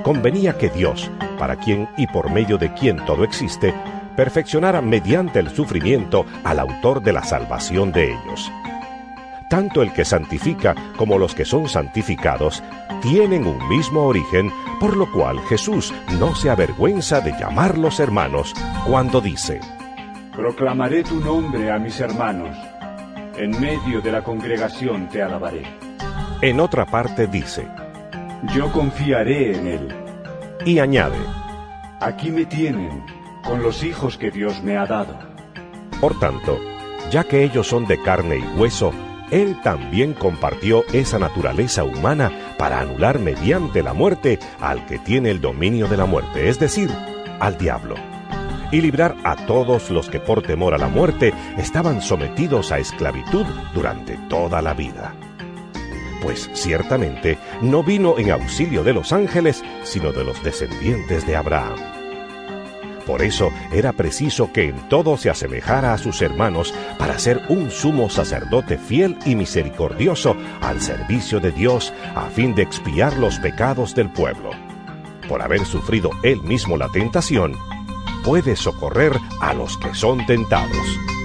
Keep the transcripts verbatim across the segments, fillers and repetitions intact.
convenía que Dios, para quien y por medio de quien todo existe, perfeccionara mediante el sufrimiento al autor de la salvación de ellos. Tanto el que santifica como los que son santificados tienen un mismo origen, por lo cual Jesús no se avergüenza de llamarlos hermanos cuando dice: Proclamaré tu nombre a mis hermanos, en medio de la congregación te alabaré. En otra parte dice: Yo confiaré en él. Y añade: Aquí me tienen, con los hijos que Dios me ha dado. Por tanto, ya que ellos son de carne y hueso, Él también compartió esa naturaleza humana para anular mediante la muerte al que tiene el dominio de la muerte, es decir, al diablo, y librar a todos los que por temor a la muerte estaban sometidos a esclavitud durante toda la vida. Pues ciertamente no vino en auxilio de los ángeles, sino de los descendientes de Abraham. Por eso era preciso que en todo se asemejara a sus hermanos para ser un sumo sacerdote fiel y misericordioso al servicio de Dios, a fin de expiar los pecados del pueblo. Por haber sufrido él mismo la tentación, puede socorrer a los que son tentados.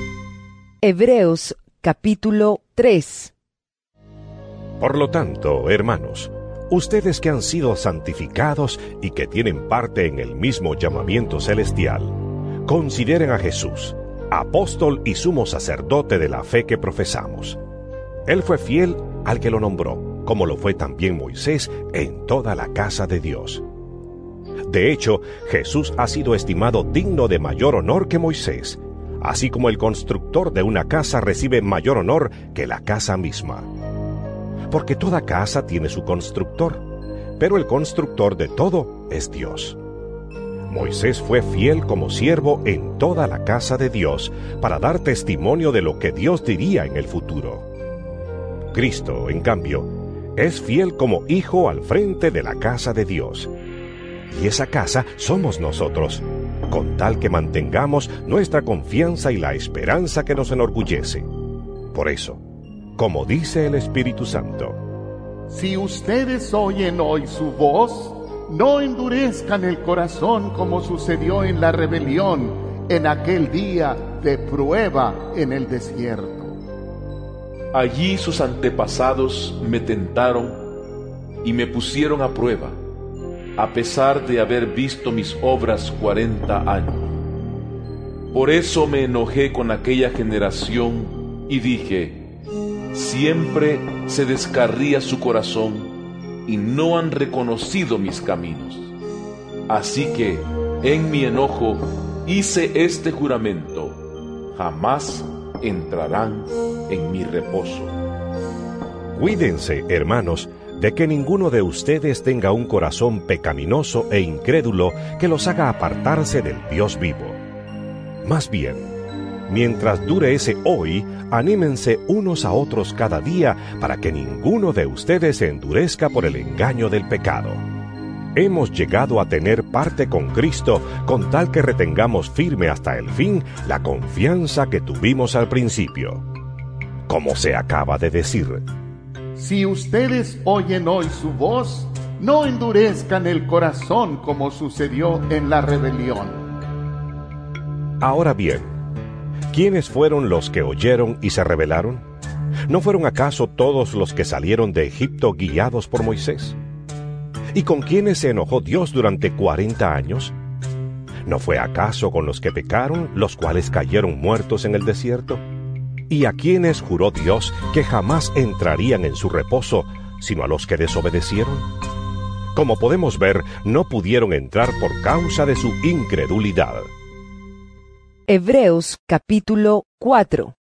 Hebreos capítulo tres. Por lo tanto, hermanos, ustedes que han sido santificados y que tienen parte en el mismo llamamiento celestial, consideren a Jesús, apóstol y sumo sacerdote de la fe que profesamos. Él fue fiel al que lo nombró, como lo fue también Moisés en toda la casa de Dios. De hecho, Jesús ha sido estimado digno de mayor honor que Moisés, así como el constructor de una casa recibe mayor honor que la casa misma. Porque toda casa tiene su constructor, pero el constructor de todo es Dios. Moisés fue fiel como siervo en toda la casa de Dios para dar testimonio de lo que Dios diría en el futuro. Cristo, en cambio, es fiel como hijo al frente de la casa de Dios. Y esa casa somos nosotros, con tal que mantengamos nuestra confianza y la esperanza que nos enorgullece. Por eso, como dice el Espíritu Santo: Si ustedes oyen hoy su voz, no endurezcan el corazón como sucedió en la rebelión en aquel día de prueba en el desierto. Allí sus antepasados me tentaron y me pusieron a prueba, a pesar de haber visto mis obras cuarenta años. Por eso me enojé con aquella generación y dije: siempre se descarría su corazón y no han reconocido mis caminos. Así que, en mi enojo, hice este juramento: jamás entrarán en mi reposo. Cuídense, hermanos, de que ninguno de ustedes tenga un corazón pecaminoso e incrédulo que los haga apartarse del Dios vivo. Más bien, mientras dure ese hoy, anímense unos a otros cada día para que ninguno de ustedes se endurezca por el engaño del pecado. Hemos llegado a tener parte con Cristo con tal que retengamos firme hasta el fin la confianza que tuvimos al principio. Como se acaba de decir: Si ustedes oyen hoy su voz, no endurezcan el corazón como sucedió en la rebelión. Ahora bien, ¿quiénes fueron los que oyeron y se rebelaron? ¿No fueron acaso todos los que salieron de Egipto guiados por Moisés? ¿Y con quiénes se enojó Dios durante cuarenta años? ¿No fue acaso con los que pecaron, los cuales cayeron muertos en el desierto? ¿Y a quiénes juró Dios que jamás entrarían en su reposo, sino a los que desobedecieron? Como podemos ver, no pudieron entrar por causa de su incredulidad. Hebreos capítulo cuatro.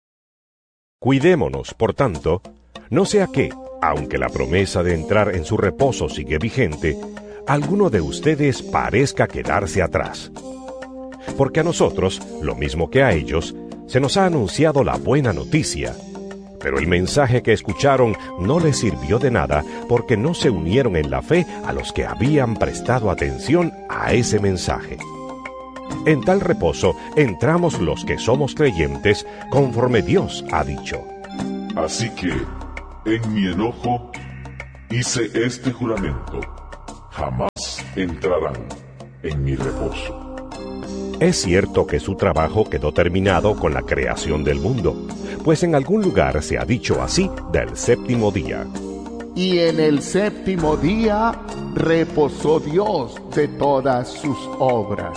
Cuidémonos, por tanto, no sea que, aunque la promesa de entrar en su reposo sigue vigente, alguno de ustedes parezca quedarse atrás. Porque a nosotros, lo mismo que a ellos, se nos ha anunciado la buena noticia, pero el mensaje que escucharon no les sirvió de nada porque no se unieron en la fe a los que habían prestado atención a ese mensaje. En tal reposo entramos los que somos creyentes, conforme Dios ha dicho. Así que, en mi enojo, hice este juramento: jamás entrarán en mi reposo. Es cierto que su trabajo quedó terminado con la creación del mundo, pues en algún lugar se ha dicho así del séptimo día. Y en el séptimo día reposó Dios de todas sus obras.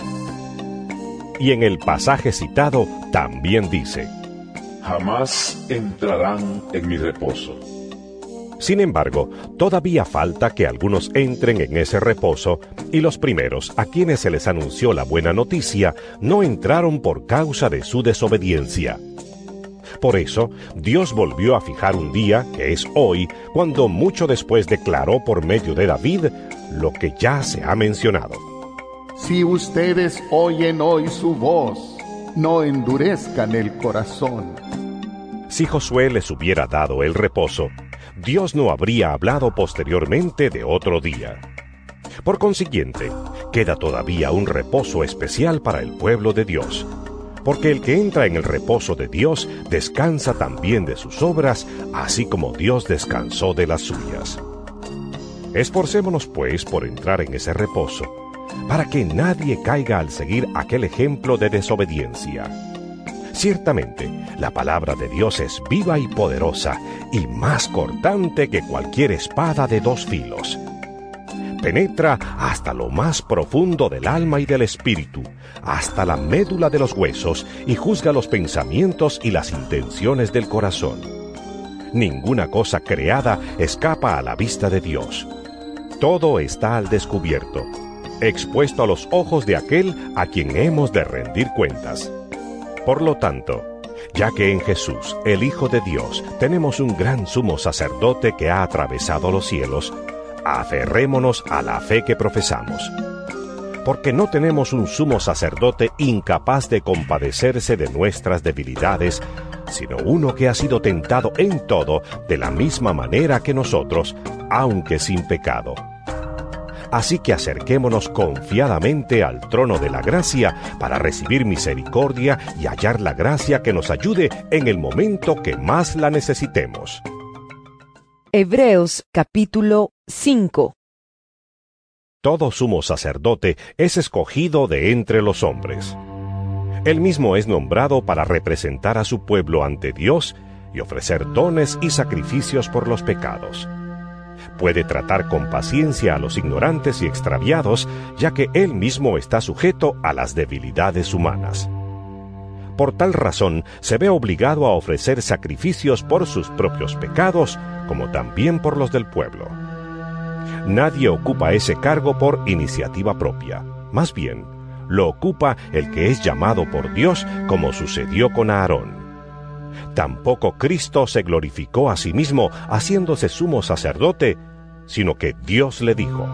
Y en el pasaje citado también dice: Jamás entrarán en mi reposo. Sin embargo, todavía falta que algunos entren en ese reposo, y los primeros a quienes se les anunció la buena noticia no entraron por causa de su desobediencia. Por eso, Dios volvió a fijar un día, que es hoy, cuando mucho después declaró por medio de David lo que ya se ha mencionado. Si ustedes oyen hoy su voz, no endurezcan el corazón. Si Josué les hubiera dado el reposo, Dios no habría hablado posteriormente de otro día. Por consiguiente, queda todavía un reposo especial para el pueblo de Dios, porque el que entra en el reposo de Dios descansa también de sus obras, así como Dios descansó de las suyas. Esforcémonos, pues, por entrar en ese reposo, para que nadie caiga al seguir aquel ejemplo de desobediencia. Ciertamente, la palabra de Dios es viva y poderosa, y más cortante que cualquier espada de dos filos. Penetra hasta lo más profundo del alma y del espíritu, hasta la médula de los huesos, y juzga los pensamientos y las intenciones del corazón. Ninguna cosa creada escapa a la vista de Dios. Todo está al descubierto, expuesto a los ojos de aquel a quien hemos de rendir cuentas. Por lo tanto, ya que en Jesús, el Hijo de Dios, tenemos un gran sumo sacerdote que ha atravesado los cielos, aferrémonos a la fe que profesamos. Porque no tenemos un sumo sacerdote incapaz de compadecerse de nuestras debilidades, sino uno que ha sido tentado en todo de la misma manera que nosotros, aunque sin pecado. Así que acerquémonos confiadamente al trono de la gracia para recibir misericordia y hallar la gracia que nos ayude en el momento que más la necesitemos. Hebreos capítulo cinco. Todo sumo sacerdote es escogido de entre los hombres. Él mismo es nombrado para representar a su pueblo ante Dios y ofrecer dones y sacrificios por los pecados. Puede tratar con paciencia a los ignorantes y extraviados, ya que él mismo está sujeto a las debilidades humanas. Por tal razón, se ve obligado a ofrecer sacrificios por sus propios pecados, como también por los del pueblo. Nadie ocupa ese cargo por iniciativa propia. Más bien, lo ocupa el que es llamado por Dios, como sucedió con Aarón. Tampoco Cristo se glorificó a sí mismo haciéndose sumo sacerdote, sino que Dios le dijo: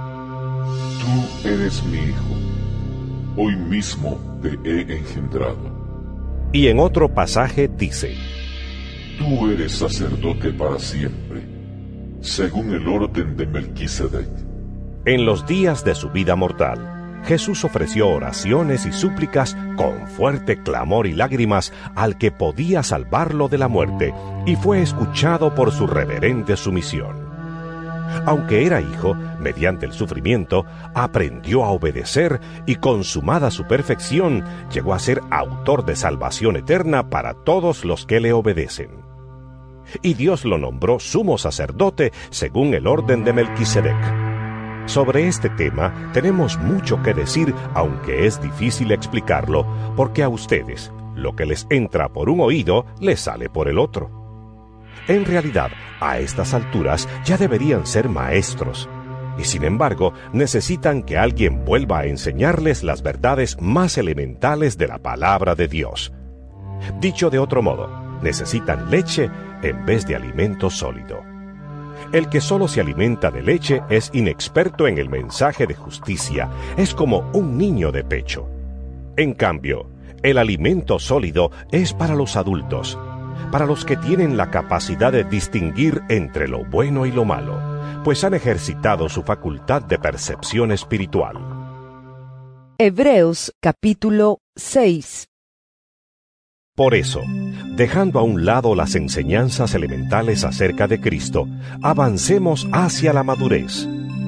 Tú eres mi hijo, hoy mismo te he engendrado. Y en otro pasaje dice: Tú eres sacerdote para siempre, según el orden de Melquisedec. En los días de su vida mortal, Jesús ofreció oraciones y súplicas con fuerte clamor y lágrimas al que podía salvarlo de la muerte, y fue escuchado por su reverente sumisión. Aunque era hijo, mediante el sufrimiento, aprendió a obedecer y, consumada su perfección, llegó a ser autor de salvación eterna para todos los que le obedecen. Y Dios lo nombró sumo sacerdote según el orden de Melquisedec. Sobre este tema tenemos mucho que decir, aunque es difícil explicarlo, porque a ustedes lo que les entra por un oído les sale por el otro. En realidad, a estas alturas ya deberían ser maestros, y sin embargo necesitan que alguien vuelva a enseñarles las verdades más elementales de la palabra de Dios. Dicho de otro modo, necesitan leche en vez de alimento sólido. El que solo se alimenta de leche es inexperto en el mensaje de justicia, es como un niño de pecho. En cambio, el alimento sólido es para los adultos, para los que tienen la capacidad de distinguir entre lo bueno y lo malo, pues han ejercitado su facultad de percepción espiritual. Hebreos capítulo seis. Por eso, dejando a un lado las enseñanzas elementales acerca de Cristo, avancemos hacia la madurez.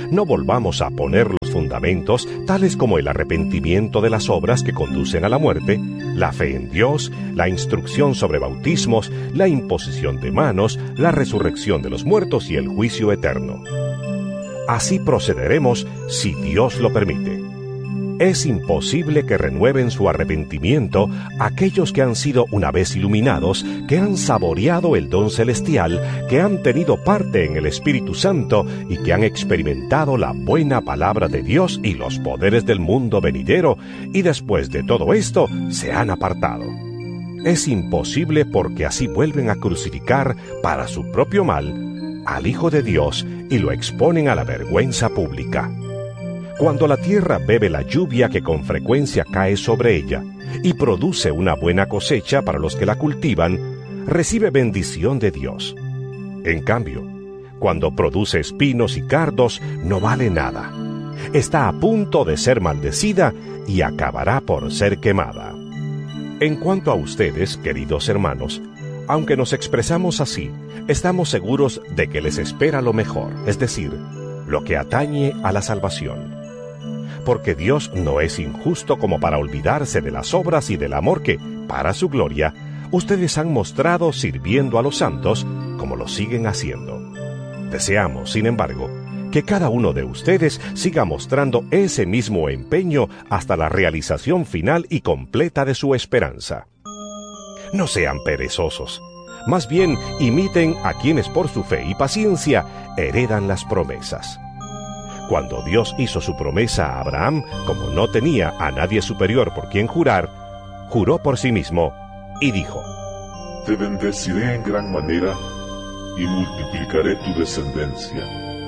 no volvamos a poner los fundamentos, tales como el arrepentimiento de las obras que conducen a la muerte, la fe en Dios, la instrucción sobre bautismos, la imposición de manos, la resurrección de los muertos y el juicio eterno. Así procederemos si Dios lo permite. Es imposible que renueven su arrepentimiento aquellos que han sido una vez iluminados, que han saboreado el don celestial, que han tenido parte en el Espíritu Santo y que han experimentado la buena palabra de Dios y los poderes del mundo venidero, y después de todo esto se han apartado. Es imposible porque así vuelven a crucificar para su propio mal al Hijo de Dios y lo exponen a la vergüenza pública. Cuando la tierra bebe la lluvia que con frecuencia cae sobre ella y produce una buena cosecha para los que la cultivan, recibe bendición de Dios. En cambio, cuando produce espinos y cardos, no vale nada. Está a punto de ser maldecida y acabará por ser quemada. En cuanto a ustedes, queridos hermanos, aunque nos expresamos así, estamos seguros de que les espera lo mejor, es decir, lo que atañe a la salvación. Porque Dios no es injusto como para olvidarse de las obras y del amor que, para su gloria, ustedes han mostrado sirviendo a los santos como lo siguen haciendo. Deseamos, sin embargo, que cada uno de ustedes siga mostrando ese mismo empeño hasta la realización final y completa de su esperanza. No sean perezosos, más bien imiten a quienes por su fe y paciencia heredan las promesas. Cuando Dios hizo su promesa a Abraham, como no tenía a nadie superior por quien jurar, juró por sí mismo y dijo: Te bendeciré en gran manera y multiplicaré tu descendencia.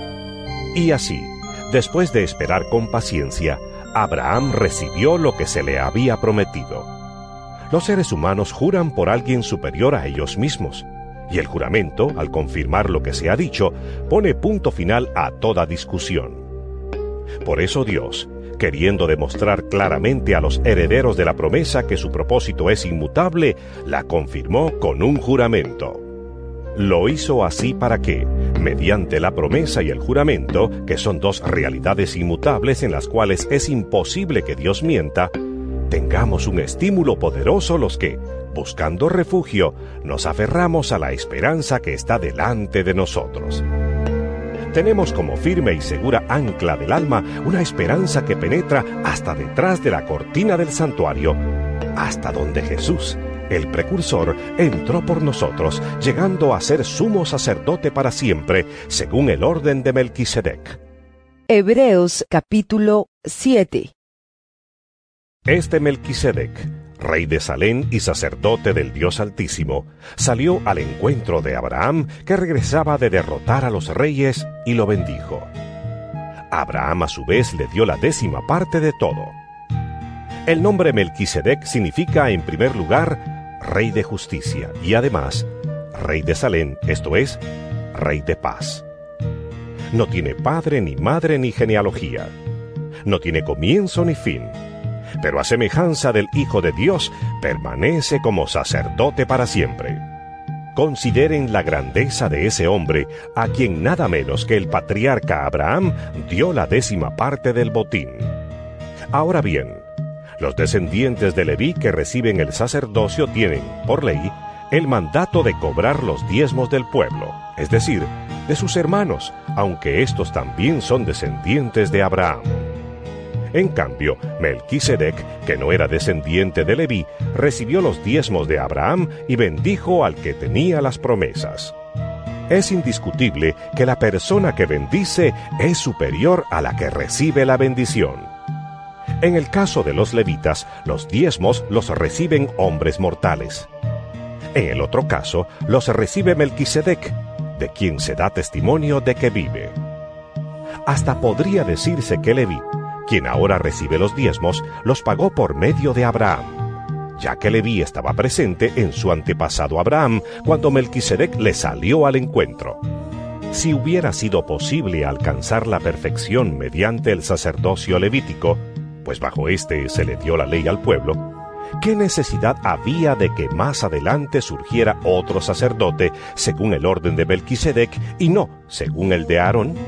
Y así, después de esperar con paciencia, Abraham recibió lo que se le había prometido. Los seres humanos juran por alguien superior a ellos mismos, y el juramento, al confirmar lo que se ha dicho, pone punto final a toda discusión. Por eso Dios, queriendo demostrar claramente a los herederos de la promesa que su propósito es inmutable, la confirmó con un juramento. Lo hizo así para que, mediante la promesa y el juramento, que son dos realidades inmutables en las cuales es imposible que Dios mienta, tengamos un estímulo poderoso los que, buscando refugio, nos aferramos a la esperanza que está delante de nosotros. Tenemos como firme y segura ancla del alma una esperanza que penetra hasta detrás de la cortina del santuario, hasta donde Jesús, el precursor, entró por nosotros, llegando a ser sumo sacerdote para siempre, según el orden de Melquisedec. Hebreos capítulo siete. Este Melquisedec, rey de Salem y sacerdote del Dios Altísimo, salió al encuentro de Abraham, que regresaba de derrotar a los reyes, y lo bendijo. Abraham a su vez le dio la décima parte de todo. El nombre Melquisedec significa, en primer lugar, rey de justicia, y además, rey de Salem, esto es, rey de paz. No tiene padre, ni madre, ni genealogía. No tiene comienzo ni fin. Pero a semejanza del Hijo de Dios, permanece como sacerdote para siempre. Consideren la grandeza de ese hombre, a quien nada menos que el patriarca Abraham dio la décima parte del botín. Ahora bien, los descendientes de Leví que reciben el sacerdocio tienen, por ley, el mandato de cobrar los diezmos del pueblo, es decir, de sus hermanos, aunque estos también son descendientes de Abraham. En cambio, Melquisedec, que no era descendiente de Leví, recibió los diezmos de Abraham y bendijo al que tenía las promesas. Es indiscutible que la persona que bendice es superior a la que recibe la bendición. En el caso de los levitas, los diezmos los reciben hombres mortales. En el otro caso, los recibe Melquisedec, de quien se da testimonio de que vive. Hasta podría decirse que Leví, quien ahora recibe los diezmos, los pagó por medio de Abraham, ya que Leví estaba presente en su antepasado Abraham cuando Melquisedec le salió al encuentro. Si hubiera sido posible alcanzar la perfección mediante el sacerdocio levítico, pues bajo éste se le dio la ley al pueblo, ¿qué necesidad había de que más adelante surgiera otro sacerdote según el orden de Melquisedec y no según el de Aarón?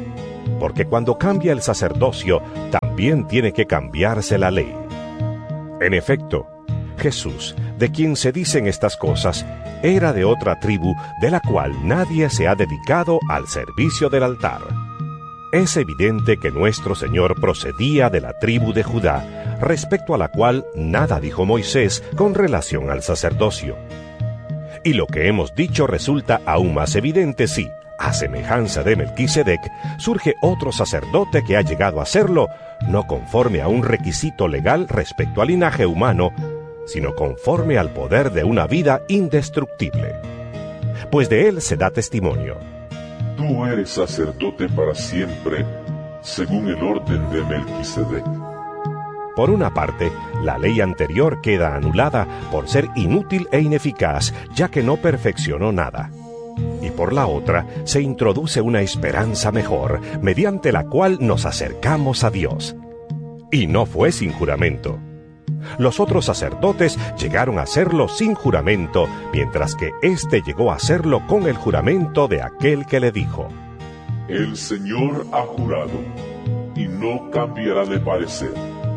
porque cuando cambia el sacerdocio, también tiene que cambiarse la ley. En efecto, Jesús, de quien se dicen estas cosas, era de otra tribu de la cual nadie se ha dedicado al servicio del altar. Es evidente que nuestro Señor procedía de la tribu de Judá, respecto a la cual nada dijo Moisés con relación al sacerdocio. Y lo que hemos dicho resulta aún más evidente si, a semejanza de Melquisedec, surge otro sacerdote que ha llegado a serlo, no conforme a un requisito legal respecto al linaje humano, sino conforme al poder de una vida indestructible. Pues de él se da testimonio: Tú eres sacerdote para siempre, según el orden de Melquisedec. Por una parte, la ley anterior queda anulada por ser inútil e ineficaz, ya que no perfeccionó nada. Y por la otra, se introduce una esperanza mejor, mediante la cual nos acercamos a Dios. Y no fue sin juramento. Los otros sacerdotes llegaron a hacerlo sin juramento, mientras que éste llegó a hacerlo con el juramento de aquel que le dijo: El Señor ha jurado, y no cambiará de parecer.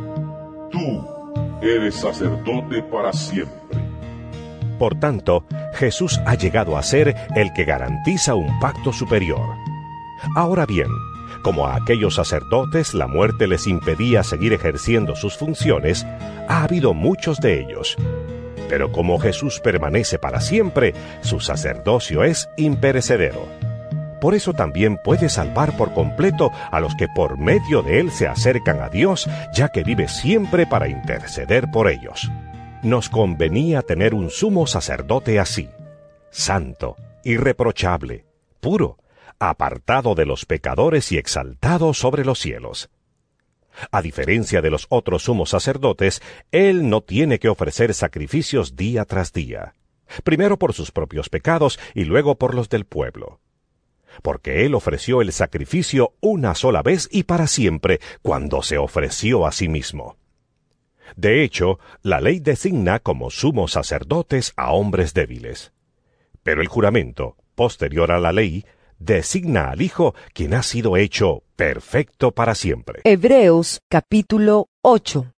Tú eres sacerdote para siempre. Por tanto, Jesús ha llegado a ser el que garantiza un pacto superior. Ahora bien, como a aquellos sacerdotes la muerte les impedía seguir ejerciendo sus funciones, ha habido muchos de ellos. Pero como Jesús permanece para siempre, su sacerdocio es imperecedero. Por eso también puede salvar por completo a los que por medio de él se acercan a Dios, ya que vive siempre para interceder por ellos. Nos convenía tener un sumo sacerdote así, santo, irreprochable, puro, apartado de los pecadores y exaltado sobre los cielos. A diferencia de los otros sumos sacerdotes, él no tiene que ofrecer sacrificios día tras día, primero por sus propios pecados y luego por los del pueblo. Porque él ofreció el sacrificio una sola vez y para siempre, cuando se ofreció a sí mismo. De hecho, la ley designa como sumos sacerdotes a hombres débiles. Pero el juramento, posterior a la ley, designa al Hijo, quien ha sido hecho perfecto para siempre. Hebreos capítulo ocho.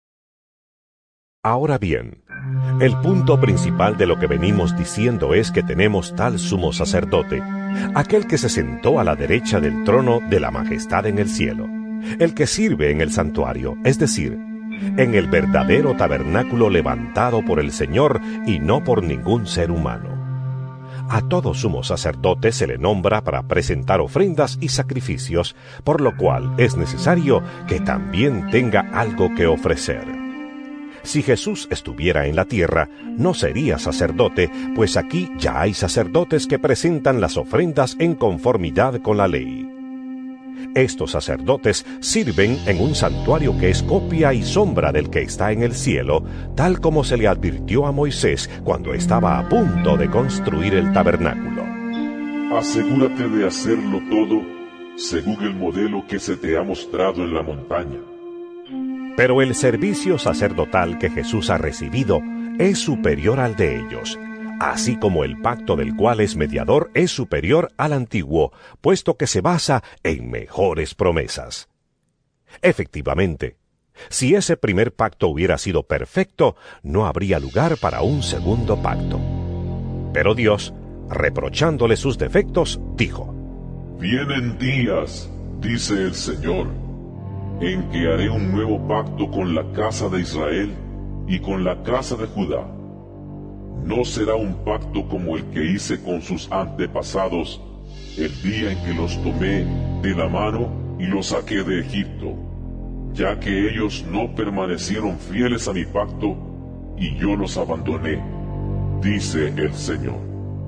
Ahora bien, el punto principal de lo que venimos diciendo es que tenemos tal sumo sacerdote, aquel que se sentó a la derecha del trono de la majestad en el cielo, el que sirve en el santuario, es decir, en el verdadero tabernáculo levantado por el Señor y no por ningún ser humano. A todo sumo sacerdote se le nombra para presentar ofrendas y sacrificios, por lo cual es necesario que también tenga algo que ofrecer. Si Jesús estuviera en la tierra, no sería sacerdote, pues aquí ya hay sacerdotes que presentan las ofrendas en conformidad con la ley. Estos sacerdotes sirven en un santuario que es copia y sombra del que está en el cielo, tal como se le advirtió a Moisés cuando estaba a punto de construir el tabernáculo. Asegúrate de hacerlo todo según el modelo que se te ha mostrado en la montaña. Pero el servicio sacerdotal que Jesús ha recibido es superior al de ellos, así como el pacto del cual es mediador es superior al antiguo, puesto que se basa en mejores promesas. Efectivamente, si ese primer pacto hubiera sido perfecto, no habría lugar para un segundo pacto. Pero Dios, reprochándole sus defectos, dijo: Vienen días, dice el Señor, en que haré un nuevo pacto con la casa de Israel y con la casa de Judá. No será un pacto como el que hice con sus antepasados el día en que los tomé de la mano y los saqué de Egipto, ya que ellos no permanecieron fieles a mi pacto y yo los abandoné, dice el Señor.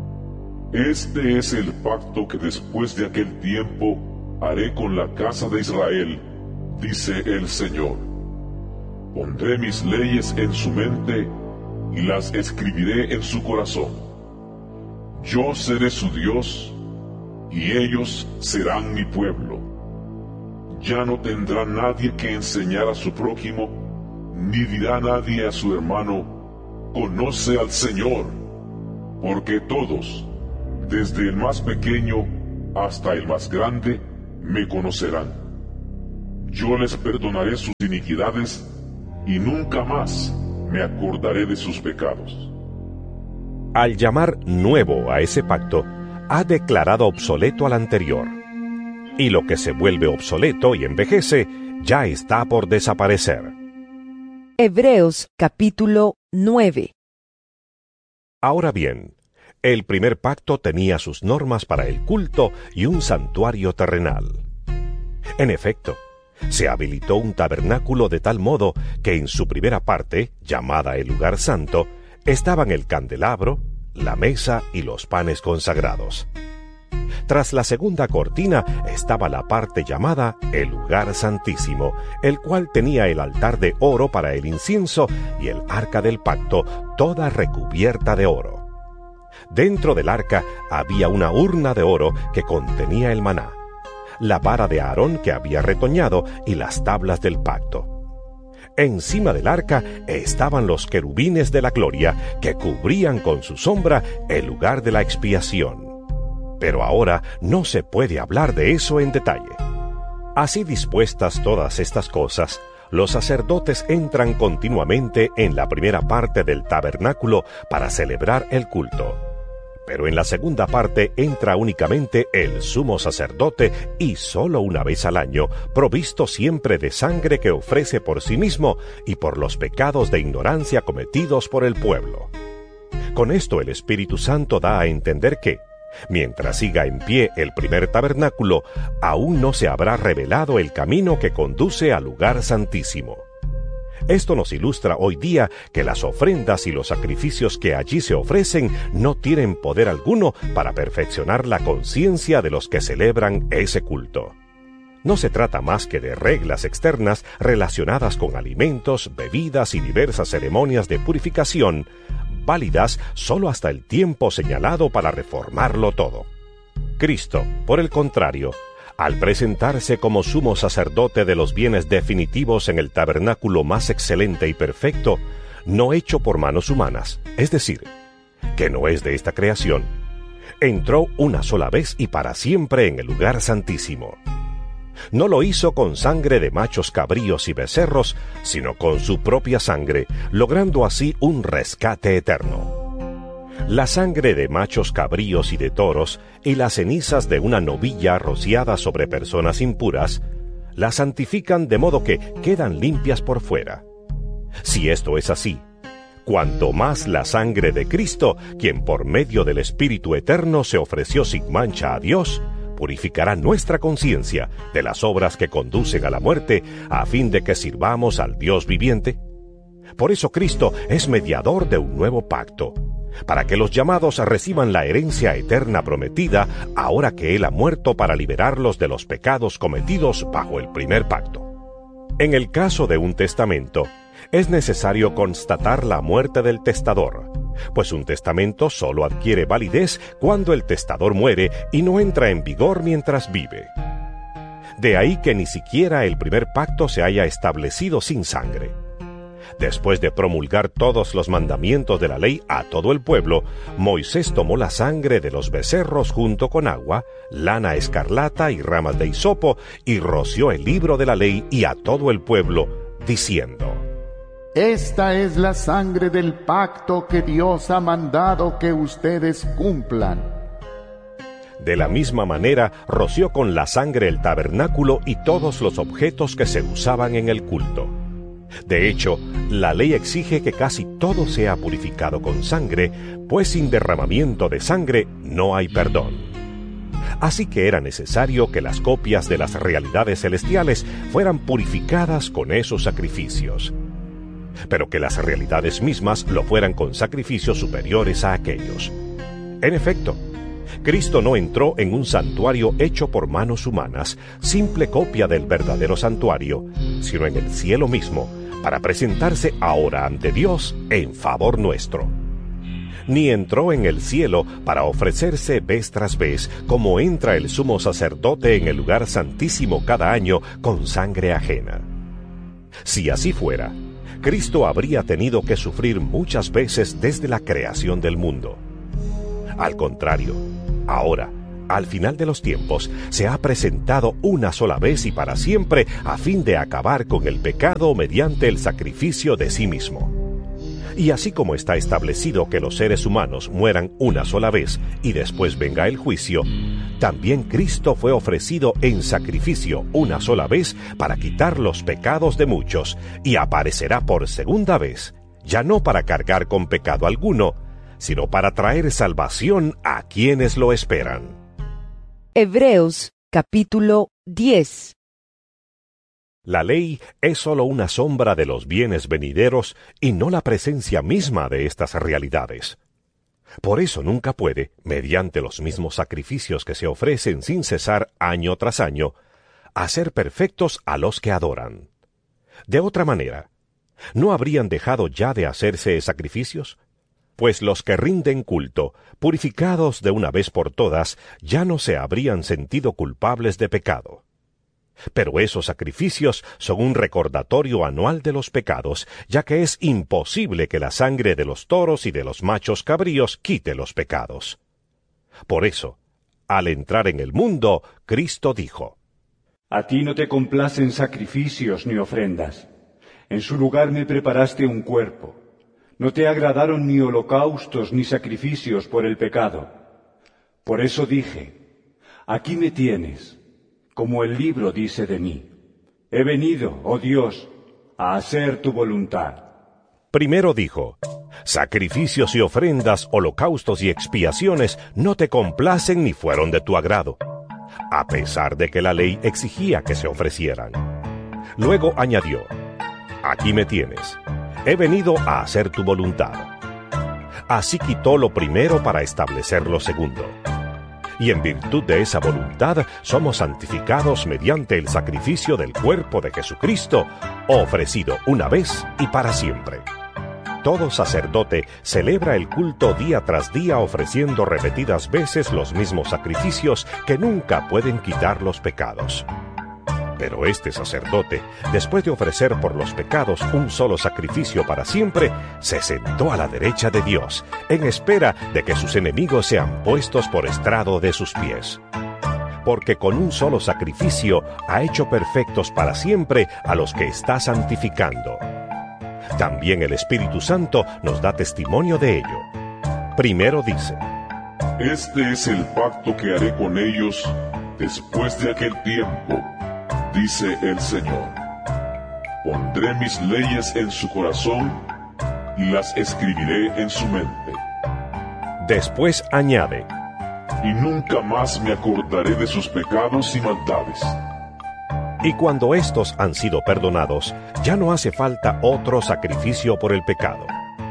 Este es el pacto que después de aquel tiempo haré con la casa de Israel, dice el Señor. Pondré mis leyes en su mente y las escribiré en su corazón. Yo seré su Dios, y ellos serán mi pueblo. Ya no tendrá nadie que enseñar a su prójimo, ni dirá nadie a su hermano, conoce al Señor, porque todos, desde el más pequeño hasta el más grande, me conocerán. yo les perdonaré sus iniquidades y nunca más me acordaré de sus pecados. Al llamar nuevo a ese pacto, ha declarado obsoleto al anterior. Y lo que se vuelve obsoleto y envejece, ya está por desaparecer. Hebreos capítulo nueve. Ahora bien, el primer pacto tenía sus normas para el culto y un santuario terrenal. En efecto, se habilitó un tabernáculo de tal modo que en su primera parte, llamada el lugar santo, estaban el candelabro, la mesa y los panes consagrados. Tras la segunda cortina estaba la parte llamada el lugar santísimo, el cual tenía el altar de oro para el incienso y el arca del pacto, toda recubierta de oro. Dentro del arca había una urna de oro que contenía el maná, la vara de Aarón que había retoñado y las tablas del pacto. Encima del arca estaban los querubines de la gloria que cubrían con su sombra el lugar de la expiación. Pero ahora no se puede hablar de eso en detalle. Así dispuestas todas estas cosas, los sacerdotes entran continuamente en la primera parte del tabernáculo para celebrar el culto. Pero en la segunda parte entra únicamente el sumo sacerdote y solo una vez al año, provisto siempre de sangre que ofrece por sí mismo y por los pecados de ignorancia cometidos por el pueblo. Con esto el Espíritu Santo da a entender que, mientras siga en pie el primer tabernáculo, aún no se habrá revelado el camino que conduce al lugar santísimo. Esto nos ilustra hoy día que las ofrendas y los sacrificios que allí se ofrecen no tienen poder alguno para perfeccionar la conciencia de los que celebran ese culto. No se trata más que de reglas externas relacionadas con alimentos, bebidas y diversas ceremonias de purificación, válidas solo hasta el tiempo señalado para reformarlo todo. Cristo, por el contrario, al presentarse como sumo sacerdote de los bienes definitivos en el tabernáculo más excelente y perfecto, no hecho por manos humanas, es decir, que no es de esta creación, entró una sola vez y para siempre en el lugar santísimo. No lo hizo con sangre de machos cabríos y becerros, sino con su propia sangre, logrando así un rescate eterno. La sangre de machos cabríos y de toros y las cenizas de una novilla rociada sobre personas impuras las santifican de modo que quedan limpias por fuera. Si esto es así, cuanto más la sangre de Cristo, quien por medio del Espíritu Eterno se ofreció sin mancha a Dios, purificará nuestra conciencia de las obras que conducen a la muerte, a fin de que sirvamos al Dios viviente. Por eso Cristo es mediador de un nuevo pacto, para que los llamados reciban la herencia eterna prometida, ahora que Él ha muerto para liberarlos de los pecados cometidos bajo el primer pacto. En el caso de un testamento, es necesario constatar la muerte del testador, pues un testamento solo adquiere validez cuando el testador muere y no entra en vigor mientras vive. De ahí que ni siquiera el primer pacto se haya establecido sin sangre. Después de promulgar todos los mandamientos de la ley a todo el pueblo, Moisés tomó la sangre de los becerros junto con agua, lana escarlata y ramas de hisopo, y roció el libro de la ley y a todo el pueblo, diciendo: Esta es la sangre del pacto que Dios ha mandado que ustedes cumplan. De la misma manera, roció con la sangre el tabernáculo y todos los objetos que se usaban en el culto. De hecho, la ley exige que casi todo sea purificado con sangre, pues sin derramamiento de sangre no hay perdón. Así que era necesario que las copias de las realidades celestiales fueran purificadas con esos sacrificios, pero que las realidades mismas lo fueran con sacrificios superiores a aquellos. En efecto, Cristo no entró en un santuario hecho por manos humanas, simple copia del verdadero santuario, sino en el cielo mismo, para presentarse ahora ante Dios en favor nuestro. Ni entró en el cielo para ofrecerse vez tras vez, como entra el sumo sacerdote en el lugar santísimo cada año con sangre ajena. Si así fuera, Cristo habría tenido que sufrir muchas veces desde la creación del mundo. Al contrario, ahora, al final de los tiempos, se ha presentado una sola vez y para siempre a fin de acabar con el pecado mediante el sacrificio de sí mismo. Y así como está establecido que los seres humanos mueran una sola vez y después venga el juicio, también Cristo fue ofrecido en sacrificio una sola vez para quitar los pecados de muchos, y aparecerá por segunda vez, ya no para cargar con pecado alguno, sino para traer salvación a quienes lo esperan. Hebreos capítulo diez. La ley es sólo una sombra de los bienes venideros y no la presencia misma de estas realidades. Por eso nunca puede, mediante los mismos sacrificios que se ofrecen sin cesar año tras año, hacer perfectos a los que adoran. De otra manera, ¿no habrían dejado ya de hacerse sacrificios? Pues los que rinden culto, purificados de una vez por todas, ya no se habrían sentido culpables de pecado. Pero esos sacrificios son un recordatorio anual de los pecados, ya que es imposible que la sangre de los toros y de los machos cabríos quite los pecados. Por eso, al entrar en el mundo, Cristo dijo: A ti no te complacen sacrificios ni ofrendas. En su lugar me preparaste un cuerpo. No te agradaron ni holocaustos ni sacrificios por el pecado. Por eso dije: aquí me tienes, como el libro dice de mí. He venido, oh Dios, a hacer tu voluntad. Primero dijo: sacrificios y ofrendas, holocaustos y expiaciones no te complacen ni fueron de tu agrado, a pesar de que la ley exigía que se ofrecieran. Luego añadió: aquí me tienes. He venido a hacer tu voluntad. Así quitó lo primero para establecer lo segundo. Y en virtud de esa voluntad somos santificados mediante el sacrificio del cuerpo de Jesucristo, ofrecido una vez y para siempre. Todo sacerdote celebra el culto día tras día ofreciendo repetidas veces los mismos sacrificios que nunca pueden quitar los pecados. Pero este sacerdote, después de ofrecer por los pecados un solo sacrificio para siempre, se sentó a la derecha de Dios, en espera de que sus enemigos sean puestos por estrado de sus pies. Porque con un solo sacrificio ha hecho perfectos para siempre a los que está santificando. También el Espíritu Santo nos da testimonio de ello. Primero dice: Este es el pacto que haré con ellos después de aquel tiempo, dice el Señor. Pondré mis leyes en su corazón y las escribiré en su mente. Después añade: y nunca más me acordaré de sus pecados y maldades. Y cuando estos han sido perdonados, ya no hace falta otro sacrificio por el pecado.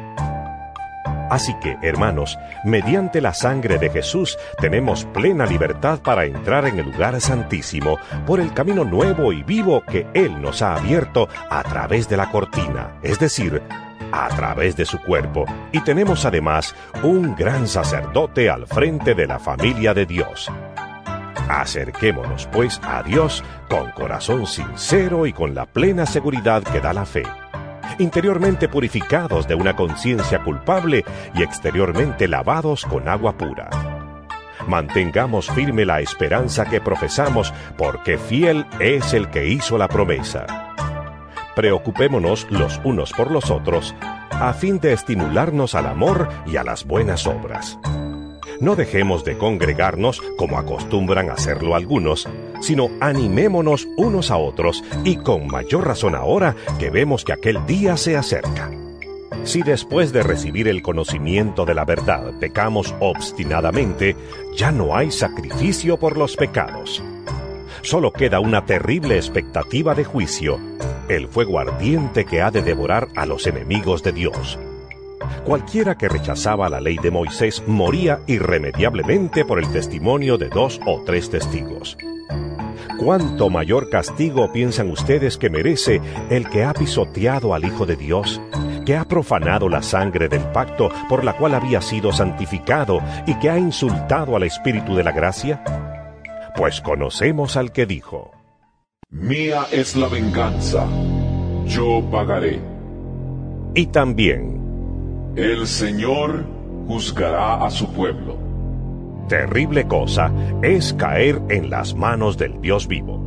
Así que, hermanos, mediante la sangre de Jesús tenemos plena libertad para entrar en el lugar santísimo por el camino nuevo y vivo que Él nos ha abierto a través de la cortina, es decir, a través de su cuerpo. Y tenemos además un gran sacerdote al frente de la familia de Dios. Acerquémonos, pues, a Dios con corazón sincero y con la plena seguridad que da la fe, interiormente purificados de una conciencia culpable y exteriormente lavados con agua pura. Mantengamos firme la esperanza que profesamos, porque fiel es el que hizo la promesa. Preocupémonos los unos por los otros, a fin de estimularnos al amor y a las buenas obras. No dejemos de congregarnos como acostumbran hacerlo algunos, sino animémonos unos a otros, y con mayor razón ahora que vemos que aquel día se acerca. Si después de recibir el conocimiento de la verdad pecamos obstinadamente, ya no hay sacrificio por los pecados. Solo queda una terrible expectativa de juicio, el fuego ardiente que ha de devorar a los enemigos de Dios. Cualquiera que rechazaba la ley de Moisés moría irremediablemente por el testimonio de dos o tres testigos. ¿Cuánto mayor castigo piensan ustedes que merece el que ha pisoteado al Hijo de Dios, que ha profanado la sangre del pacto por la cual había sido santificado y que ha insultado al Espíritu de la gracia? Pues conocemos al que dijo: Mía es la venganza, yo pagaré. Y también: el Señor juzgará a su pueblo. Terrible cosa es caer en las manos del Dios vivo.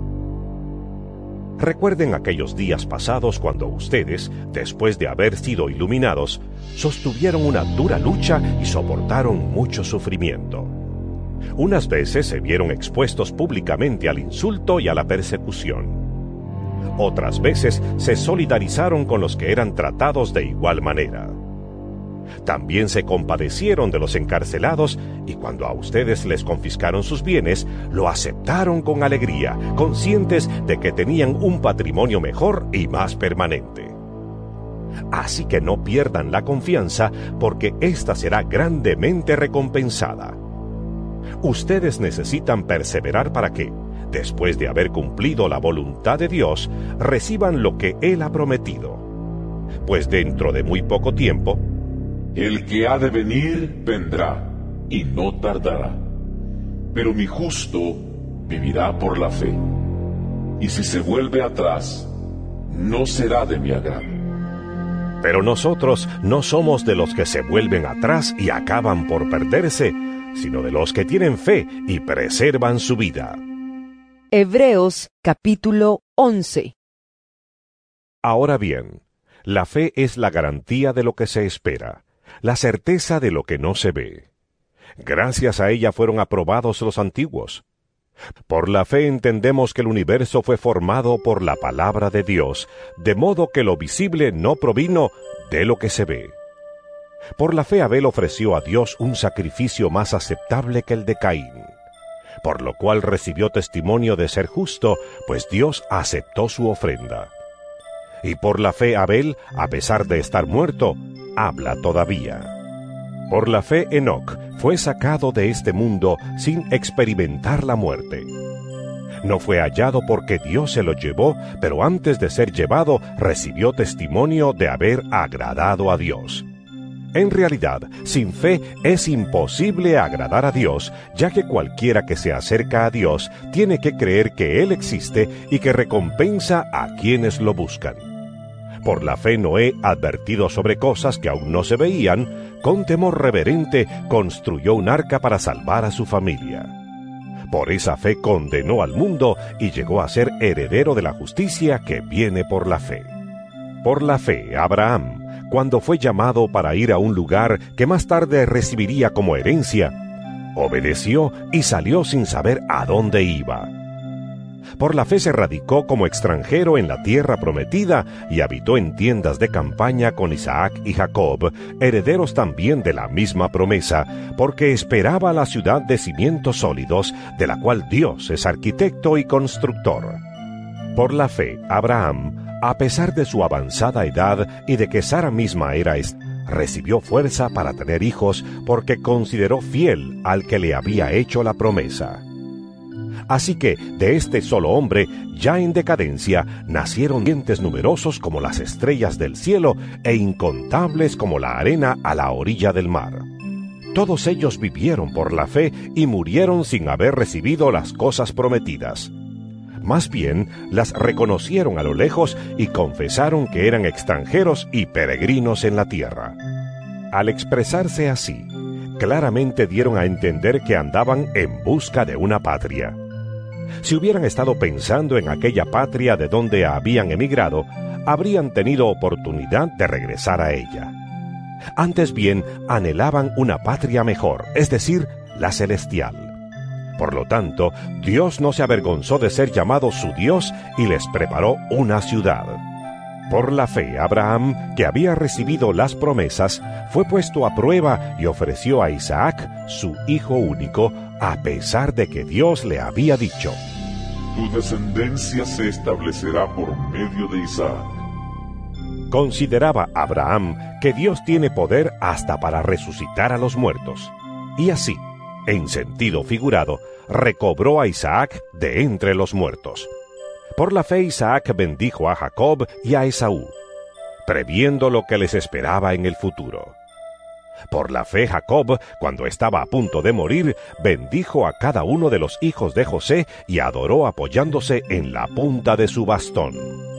Recuerden aquellos días pasados cuando ustedes, después de haber sido iluminados, sostuvieron una dura lucha y soportaron mucho sufrimiento. Unas veces se vieron expuestos públicamente al insulto y a la persecución. Otras veces se solidarizaron con los que eran tratados de igual manera. También se compadecieron de los encarcelados y cuando a ustedes les confiscaron sus bienes, lo aceptaron con alegría, conscientes de que tenían un patrimonio mejor y más permanente. Así que no pierdan la confianza, porque ésta será grandemente recompensada. Ustedes necesitan perseverar para que, después de haber cumplido la voluntad de Dios, reciban lo que Él ha prometido. Pues dentro de muy poco tiempo, el que ha de venir vendrá, y no tardará. Pero mi justo vivirá por la fe. Y si se vuelve atrás, no será de mi agrado. Pero nosotros no somos de los que se vuelven atrás y acaban por perderse, sino de los que tienen fe y preservan su vida. Hebreos capítulo once. Ahora bien, la fe es la garantía de lo que se espera, la certeza de lo que no se ve. Gracias a ella fueron aprobados los antiguos. Por la fe entendemos que el universo fue formado por la palabra de Dios, de modo que lo visible no provino de lo que se ve. Por la fe Abel ofreció a Dios un sacrificio más aceptable que el de Caín, por lo cual recibió testimonio de ser justo, pues Dios aceptó su ofrenda. Y por la fe Abel, a pesar de estar muerto, habla todavía. Por la fe Enoc fue sacado de este mundo sin experimentar la muerte. No fue hallado porque Dios se lo llevó, pero antes de ser llevado recibió testimonio de haber agradado a Dios. En realidad, sin fe es imposible agradar a Dios, ya que cualquiera que se acerca a Dios tiene que creer que Él existe y que recompensa a quienes lo buscan. Por la fe Noé, advertido sobre cosas que aún no se veían, con temor reverente construyó un arca para salvar a su familia. Por esa fe condenó al mundo y llegó a ser heredero de la justicia que viene por la fe. Por la fe, Abraham, cuando fue llamado para ir a un lugar que más tarde recibiría como herencia, obedeció y salió sin saber a dónde iba. Por la fe se radicó como extranjero en la tierra prometida y habitó en tiendas de campaña con Isaac y Jacob, herederos también de la misma promesa, porque esperaba la ciudad de cimientos sólidos, de la cual Dios es arquitecto y constructor. Por la fe, Abraham, a pesar de su avanzada edad y de que Sara misma era est- recibió fuerza para tener hijos porque consideró fiel al que le había hecho la promesa. Así que de este solo hombre, ya en decadencia, nacieron dientes numerosos como las estrellas del cielo e incontables como la arena a la orilla del mar. Todos ellos vivieron por la fe y murieron sin haber recibido las cosas prometidas. Más bien, las reconocieron a lo lejos y confesaron que eran extranjeros y peregrinos en la tierra. Al expresarse así, claramente dieron a entender que andaban en busca de una patria. Si hubieran estado pensando en aquella patria de donde habían emigrado, habrían tenido oportunidad de regresar a ella. Antes bien, anhelaban una patria mejor, es decir, la celestial. Por lo tanto, Dios no se avergonzó de ser llamado su Dios y les preparó una ciudad. Por la fe, Abraham, que había recibido las promesas, fue puesto a prueba y ofreció a Isaac, su hijo único, a pesar de que Dios le había dicho: Tu descendencia se establecerá por medio de Isaac. Consideraba Abraham que Dios tiene poder hasta para resucitar a los muertos. Y así, en sentido figurado, recobró a Isaac de entre los muertos. Por la fe Isaac bendijo a Jacob y a Esaú, previendo lo que les esperaba en el futuro. Por la fe Jacob, cuando estaba a punto de morir, bendijo a cada uno de los hijos de José y adoró apoyándose en la punta de su bastón.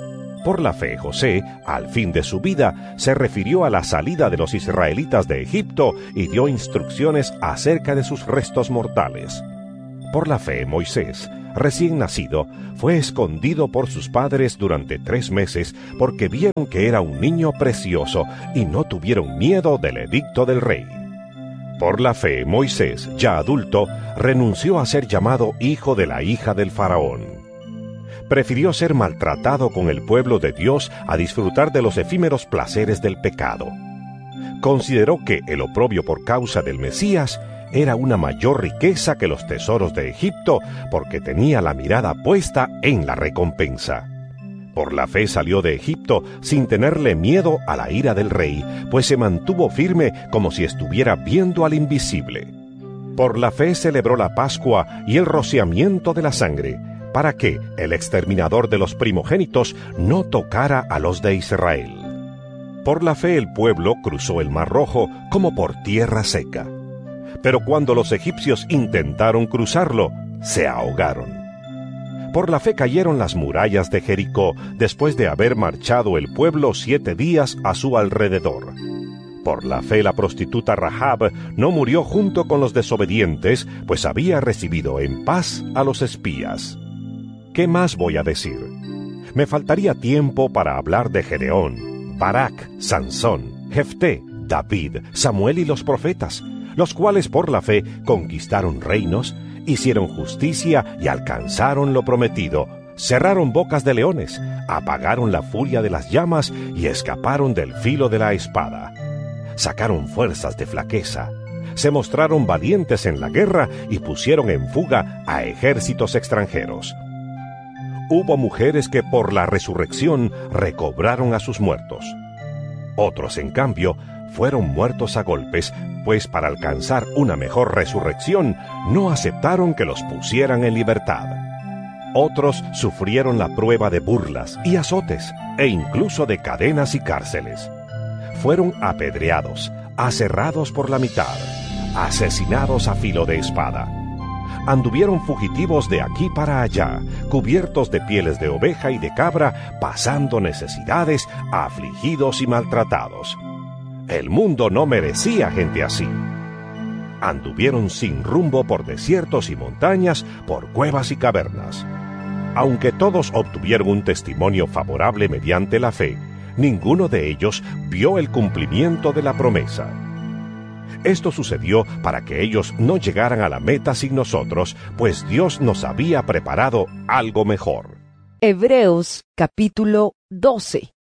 Por la fe, José, al fin de su vida, se refirió a la salida de los israelitas de Egipto y dio instrucciones acerca de sus restos mortales. Por la fe, Moisés, recién nacido, fue escondido por sus padres durante tres meses porque vieron que era un niño precioso y no tuvieron miedo del edicto del rey. Por la fe, Moisés, ya adulto, renunció a ser llamado hijo de la hija del faraón. Prefirió ser maltratado con el pueblo de Dios a disfrutar de los efímeros placeres del pecado. Consideró que el oprobio por causa del Mesías era una mayor riqueza que los tesoros de Egipto, porque tenía la mirada puesta en la recompensa. Por la fe salió de Egipto sin tenerle miedo a la ira del rey, pues se mantuvo firme como si estuviera viendo al invisible. Por la fe celebró la Pascua y el rociamiento de la sangre, para que el exterminador de los primogénitos no tocara a los de Israel. Por la fe el pueblo cruzó el Mar Rojo como por tierra seca. Pero cuando los egipcios intentaron cruzarlo, se ahogaron. Por la fe cayeron las murallas de Jericó, después de haber marchado el pueblo siete días a su alrededor. Por la fe la prostituta Rahab no murió junto con los desobedientes, pues había recibido en paz a los espías. ¿Qué más voy a decir? Me faltaría tiempo para hablar de Gedeón, Barak, Sansón, Jefté, David, Samuel y los profetas, los cuales por la fe conquistaron reinos, hicieron justicia y alcanzaron lo prometido, cerraron bocas de leones, apagaron la furia de las llamas y escaparon del filo de la espada. Sacaron fuerzas de flaqueza, se mostraron valientes en la guerra y pusieron en fuga a ejércitos extranjeros. Hubo mujeres que por la resurrección recobraron a sus muertos. Otros, en cambio, fueron muertos a golpes, pues para alcanzar una mejor resurrección no aceptaron que los pusieran en libertad. Otros sufrieron la prueba de burlas y azotes, e incluso de cadenas y cárceles. Fueron apedreados, aserrados por la mitad, asesinados a filo de espada. Anduvieron fugitivos de aquí para allá, cubiertos de pieles de oveja y de cabra, pasando necesidades, afligidos y maltratados. El mundo no merecía gente así. Anduvieron sin rumbo por desiertos y montañas, por cuevas y cavernas. Aunque todos obtuvieron un testimonio favorable mediante la fe, ninguno de ellos vio el cumplimiento de la promesa. Esto sucedió para que ellos no llegaran a la meta sin nosotros, pues Dios nos había preparado algo mejor. Hebreos capítulo doce.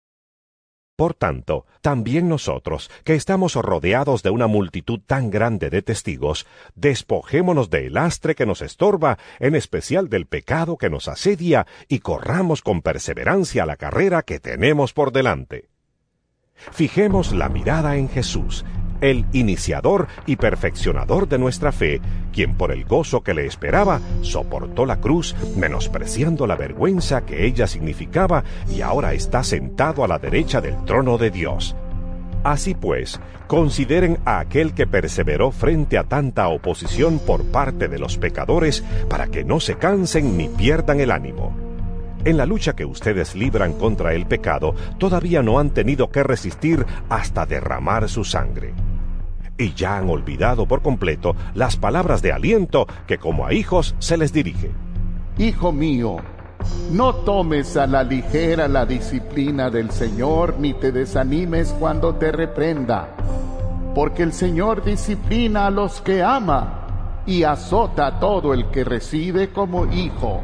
Por tanto, también nosotros, que estamos rodeados de una multitud tan grande de testigos, despojémonos del lastre que nos estorba, en especial del pecado que nos asedia, y corramos con perseverancia la carrera que tenemos por delante. Fijemos la mirada en Jesús, el iniciador y perfeccionador de nuestra fe, quien por el gozo que le esperaba, soportó la cruz, menospreciando la vergüenza que ella significaba, y ahora está sentado a la derecha del trono de Dios. Así pues, consideren a aquel que perseveró frente a tanta oposición por parte de los pecadores, para que no se cansen ni pierdan el ánimo. En la lucha que ustedes libran contra el pecado, todavía no han tenido que resistir hasta derramar su sangre. Y ya han olvidado por completo las palabras de aliento que como a hijos se les dirige. Hijo mío, no tomes a la ligera la disciplina del Señor, ni te desanimes cuando te reprenda, porque el Señor disciplina a los que ama y azota a todo el que recibe como hijo.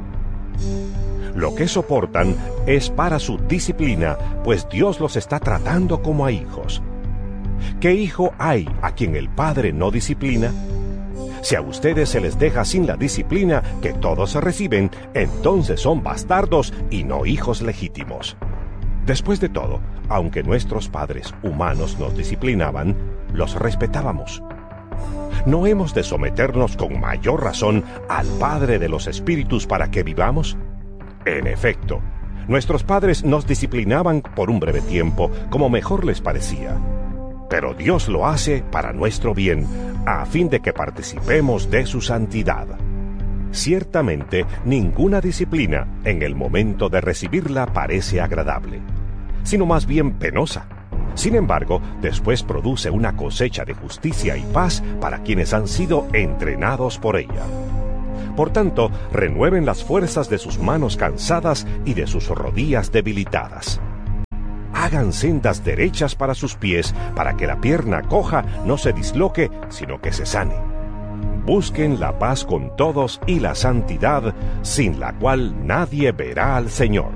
Lo que soportan es para su disciplina, pues Dios los está tratando como a hijos. ¿Qué hijo hay a quien el Padre no disciplina? Si a ustedes se les deja sin la disciplina que todos reciben, entonces son bastardos y no hijos legítimos. Después de todo, aunque nuestros padres humanos nos disciplinaban, los respetábamos. ¿No hemos de someternos con mayor razón al Padre de los Espíritus para que vivamos? En efecto, nuestros padres nos disciplinaban por un breve tiempo, como mejor les parecía. Pero Dios lo hace para nuestro bien, a fin de que participemos de su santidad. Ciertamente, ninguna disciplina en el momento de recibirla parece agradable, sino más bien penosa. Sin embargo, después produce una cosecha de justicia y paz para quienes han sido entrenados por ella. Por tanto, renueven las fuerzas de sus manos cansadas y de sus rodillas debilitadas. Hagan sendas derechas para sus pies, para que la pierna coja no se disloque, sino que se sane. Busquen la paz con todos y la santidad, sin la cual nadie verá al Señor.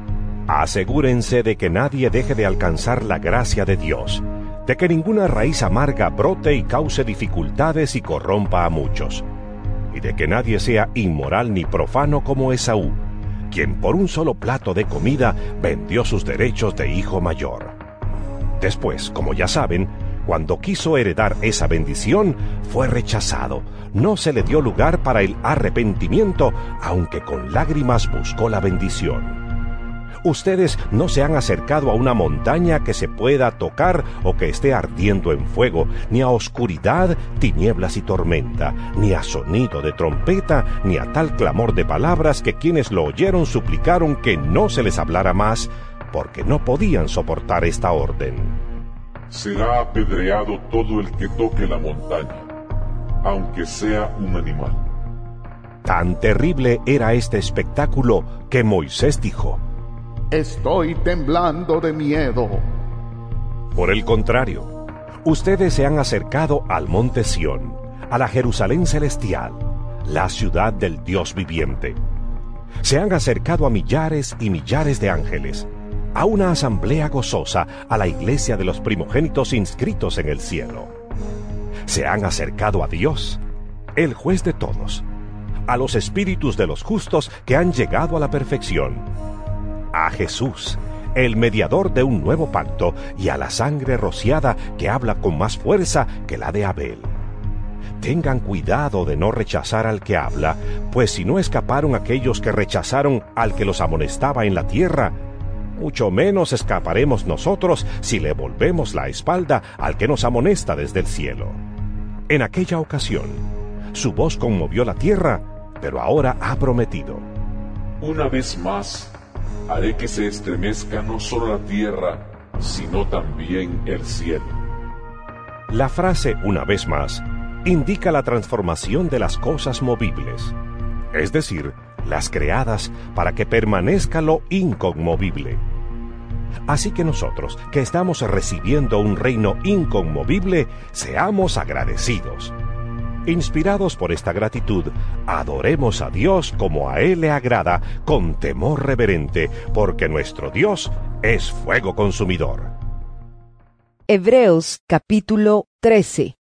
Asegúrense de que nadie deje de alcanzar la gracia de Dios, de que ninguna raíz amarga brote y cause dificultades y corrompa a muchos, y de que nadie sea inmoral ni profano como Esaú, quien por un solo plato de comida vendió sus derechos de hijo mayor. Después, como ya saben, cuando quiso heredar esa bendición, fue rechazado. No se le dio lugar para el arrepentimiento, aunque con lágrimas buscó la bendición. Ustedes no se han acercado a una montaña que se pueda tocar o que esté ardiendo en fuego, ni a oscuridad, tinieblas y tormenta, ni a sonido de trompeta, ni a tal clamor de palabras que quienes lo oyeron suplicaron que no se les hablara más, porque no podían soportar esta orden. Será apedreado todo el que toque la montaña, aunque sea un animal. Tan terrible era este espectáculo que Moisés dijo: Estoy temblando de miedo. Por el contrario, ustedes se han acercado al monte Sión, a la Jerusalén celestial, la ciudad del Dios viviente. Se han acercado a millares y millares de ángeles, a una asamblea gozosa, a la iglesia de los primogénitos inscritos en el cielo. Se han acercado a Dios, el juez de todos, a los espíritus de los justos que han llegado a la perfección, a Jesús, el mediador de un nuevo pacto, y a la sangre rociada que habla con más fuerza que la de Abel. Tengan cuidado de no rechazar al que habla, pues si no escaparon aquellos que rechazaron al que los amonestaba en la tierra, mucho menos escaparemos nosotros si le volvemos la espalda al que nos amonesta desde el cielo. En aquella ocasión, su voz conmovió la tierra, pero ahora ha prometido: Una vez más, haré que se estremezca no solo la tierra, sino también el cielo. La frase "una vez más" indica la transformación de las cosas movibles, es decir, las creadas para que permanezca lo inconmovible. Así que nosotros, que estamos recibiendo un reino inconmovible, seamos agradecidos. Inspirados por esta gratitud, adoremos a Dios como a Él le agrada, con temor reverente, porque nuestro Dios es fuego consumidor. Hebreos capítulo trece.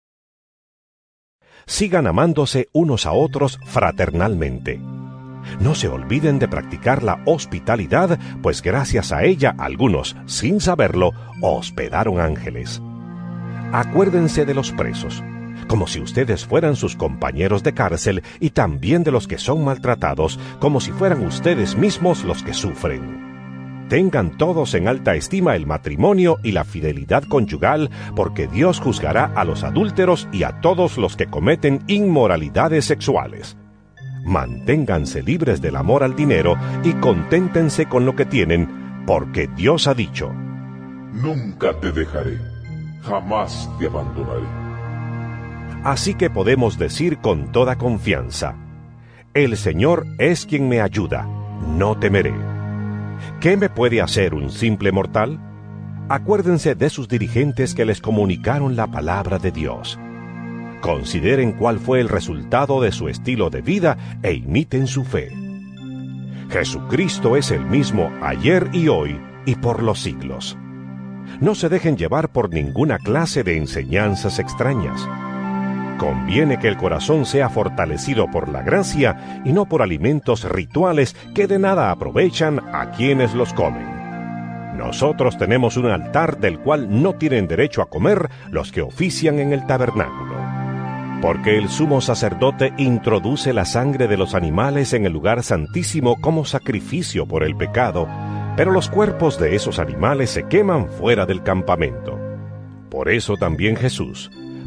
Sigan amándose unos a otros fraternalmente. No se olviden de practicar la hospitalidad, pues gracias a ella algunos, sin saberlo, hospedaron ángeles. Acuérdense de los presos, como si ustedes fueran sus compañeros de cárcel, y también de los que son maltratados, como si fueran ustedes mismos los que sufren. Tengan todos en alta estima el matrimonio y la fidelidad conyugal, porque Dios juzgará a los adúlteros y a todos los que cometen inmoralidades sexuales. Manténganse libres del amor al dinero y conténtense con lo que tienen, porque Dios ha dicho: Nunca te dejaré, jamás te abandonaré. Así que podemos decir con toda confianza: El Señor es quien me ayuda, no temeré. ¿Qué me puede hacer un simple mortal? Acuérdense de sus dirigentes que les comunicaron la palabra de Dios. Consideren cuál fue el resultado de su estilo de vida e imiten su fe. Jesucristo es el mismo ayer y hoy y por los siglos. No se dejen llevar por ninguna clase de enseñanzas extrañas. Conviene que el corazón sea fortalecido por la gracia y no por alimentos rituales que de nada aprovechan a quienes los comen. Nosotros tenemos un altar del cual no tienen derecho a comer los que ofician en el tabernáculo. Porque el sumo sacerdote introduce la sangre de los animales en el lugar santísimo como sacrificio por el pecado, pero los cuerpos de esos animales se queman fuera del campamento. Por eso también Jesús,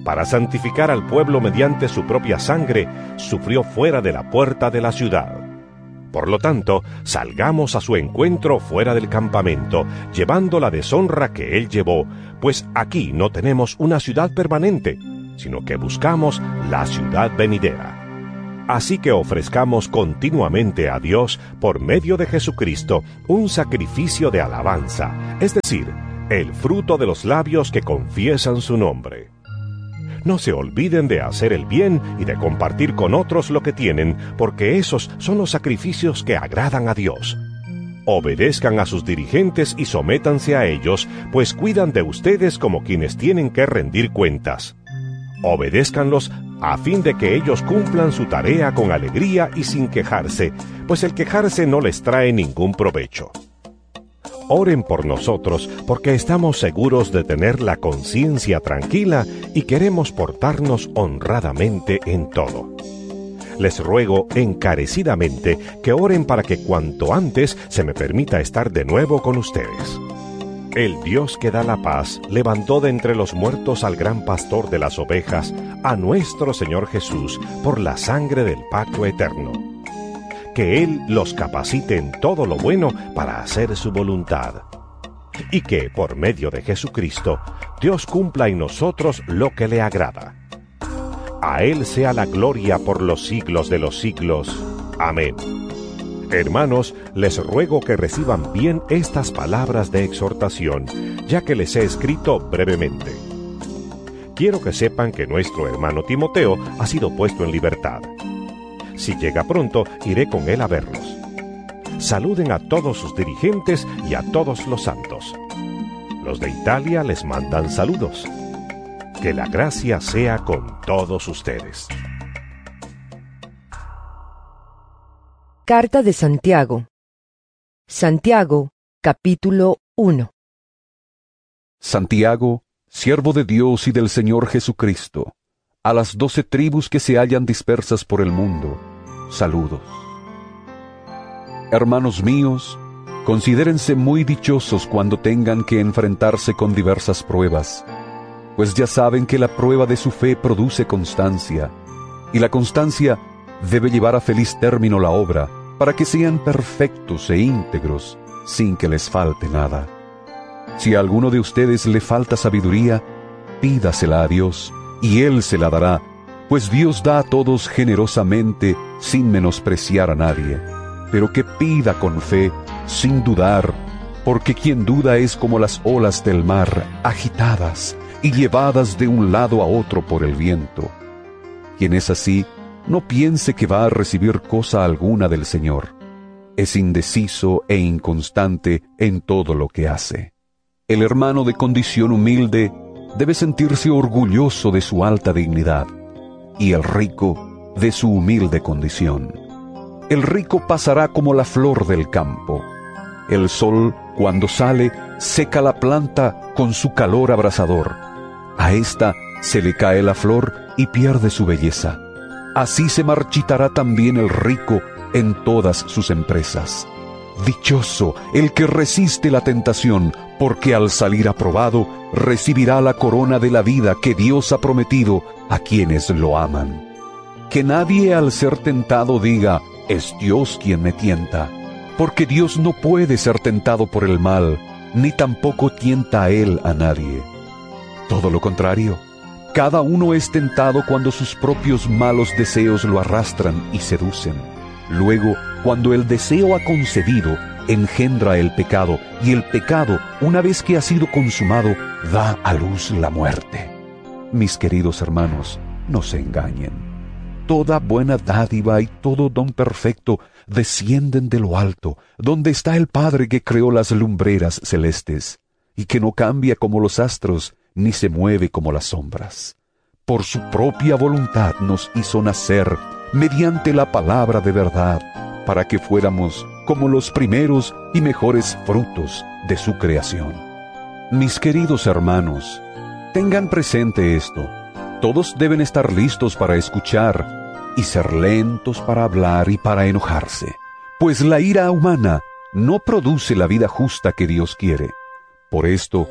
para santificar al pueblo mediante su propia sangre, sufrió fuera de la puerta de la ciudad. Por lo tanto, salgamos a su encuentro fuera del campamento, llevando la deshonra que él llevó, pues aquí no tenemos una ciudad permanente, sino que buscamos la ciudad venidera. Así que ofrezcamos continuamente a Dios, por medio de Jesucristo, un sacrificio de alabanza, es decir, el fruto de los labios que confiesan su nombre. No se olviden de hacer el bien y de compartir con otros lo que tienen, porque esos son los sacrificios que agradan a Dios. Obedezcan a sus dirigentes y sométanse a ellos, pues cuidan de ustedes como quienes tienen que rendir cuentas. Obedézcanlos a fin de que ellos cumplan su tarea con alegría y sin quejarse, pues el quejarse no les trae ningún provecho. Oren por nosotros, porque estamos seguros de tener la conciencia tranquila y queremos portarnos honradamente en todo. Les ruego encarecidamente que oren para que cuanto antes se me permita estar de nuevo con ustedes. El Dios que da la paz levantó de entre los muertos al gran pastor de las ovejas, a nuestro Señor Jesús, por la sangre del pacto eterno. Que Él los capacite en todo lo bueno para hacer su voluntad. Y que, por medio de Jesucristo, Dios cumpla en nosotros lo que le agrada. A Él sea la gloria por los siglos de los siglos. Amén. Hermanos, les ruego que reciban bien estas palabras de exhortación, ya que les he escrito brevemente. Quiero que sepan que nuestro hermano Timoteo ha sido puesto en libertad. Si llega pronto, iré con él a verlos. Saluden a todos sus dirigentes y a todos los santos. Los de Italia les mandan saludos. Que la gracia sea con todos ustedes. Carta de Santiago. Santiago, capítulo uno. Santiago, siervo de Dios y del Señor Jesucristo, a las doce tribus que se hallan dispersas por el mundo, saludos. Hermanos míos, considérense muy dichosos cuando tengan que enfrentarse con diversas pruebas, pues ya saben que la prueba de su fe produce constancia, y la constancia debe llevar a feliz término la obra, para que sean perfectos e íntegros, sin que les falte nada. Si a alguno de ustedes le falta sabiduría, pídasela a Dios, y Él se la dará, pues Dios da a todos generosamente, sin menospreciar a nadie. Pero que pida con fe, sin dudar, porque quien duda es como las olas del mar, agitadas y llevadas de un lado a otro por el viento. Quien es así, no piense que va a recibir cosa alguna del Señor. Es indeciso e inconstante en todo lo que hace. El hermano de condición humilde debe sentirse orgulloso de su alta dignidad, y el rico de su humilde condición. El rico pasará como la flor del campo. El sol, cuando sale, seca la planta con su calor abrasador. A ésta se le cae la flor y pierde su belleza. Así se marchitará también el rico en todas sus empresas. Dichoso el que resiste la tentación, porque al salir aprobado recibirá la corona de la vida que Dios ha prometido a quienes lo aman. Que nadie al ser tentado diga, es Dios quien me tienta, porque Dios no puede ser tentado por el mal, ni tampoco tienta a él a nadie. Todo lo contrario, cada uno es tentado cuando sus propios malos deseos lo arrastran y seducen. Luego, cuando el deseo ha concebido, engendra el pecado, y el pecado, una vez que ha sido consumado, da a luz la muerte. Mis queridos hermanos, no se engañen. Toda buena dádiva y todo don perfecto descienden de lo alto, donde está el Padre que creó las lumbreras celestes, y que no cambia como los astros, ni se mueve como las sombras. Por su propia voluntad nos hizo nacer, mediante la palabra de verdad, para que fuéramos como los primeros y mejores frutos de su creación. Mis queridos hermanos, tengan presente esto. Todos deben estar listos para escuchar, y ser lentos para hablar y para enojarse, pues la ira humana no produce la vida justa que Dios quiere. Por esto,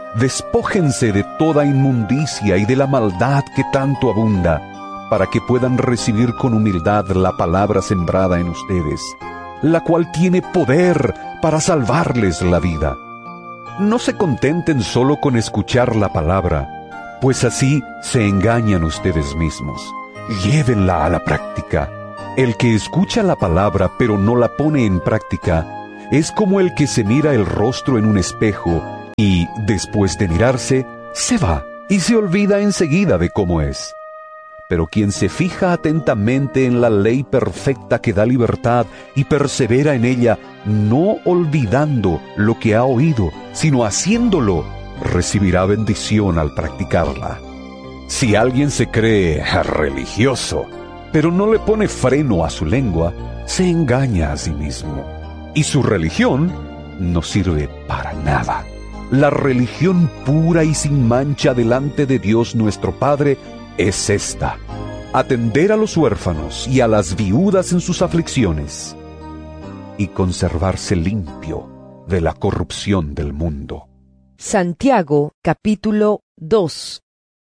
Despójense de toda inmundicia y de la maldad que tanto abunda, para que puedan recibir con humildad la palabra sembrada en ustedes, la cual tiene poder para salvarles la vida. No se contenten solo con escuchar la palabra, pues así se engañan ustedes mismos. Llévenla a la práctica. El que escucha la palabra pero no la pone en práctica, es como el que se mira el rostro en un espejo y, después de mirarse, se va y se olvida enseguida de cómo es. Pero quien se fija atentamente en la ley perfecta que da libertad y persevera en ella, no olvidando lo que ha oído, sino haciéndolo, recibirá bendición al practicarla. Si alguien se cree religioso, pero no le pone freno a su lengua, se engaña a sí mismo. Y su religión no sirve para nada. La religión pura y sin mancha delante de Dios nuestro Padre es esta: atender a los huérfanos y a las viudas en sus aflicciones, y conservarse limpio de la corrupción del mundo. Santiago, capítulo dos.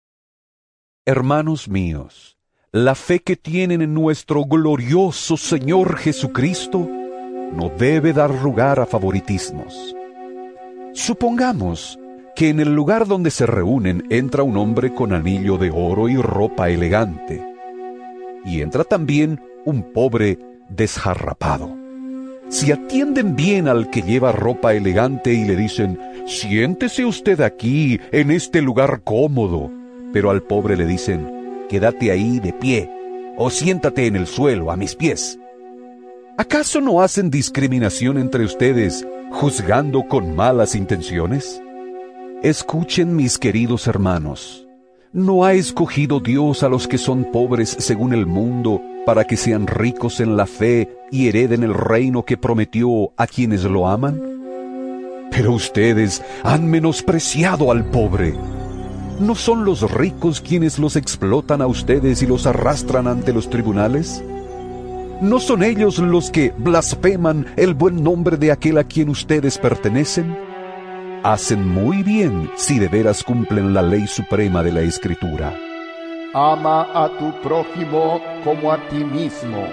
Hermanos míos, la fe que tienen en nuestro glorioso Señor Jesucristo no debe dar lugar a favoritismos. Supongamos que en el lugar donde se reúnen entra un hombre con anillo de oro y ropa elegante, y entra también un pobre desjarrapado. Si atienden bien al que lleva ropa elegante y le dicen: siéntese usted aquí, en este lugar cómodo, pero al pobre le dicen: quédate ahí de pie, o siéntate en el suelo a mis pies, ¿acaso no hacen discriminación entre ustedes, juzgando con malas intenciones? Escuchen, mis queridos hermanos, ¿no ha escogido Dios a los que son pobres según el mundo, para que sean ricos en la fe y hereden el reino que prometió a quienes lo aman? Pero ustedes han menospreciado al pobre. ¿No son los ricos quienes los explotan a ustedes y los arrastran ante los tribunales? ¿No son ellos los que blasfeman el buen nombre de aquel a quien ustedes pertenecen? Hacen muy bien si de veras cumplen la ley suprema de la Escritura. Ama a tu prójimo como a ti mismo.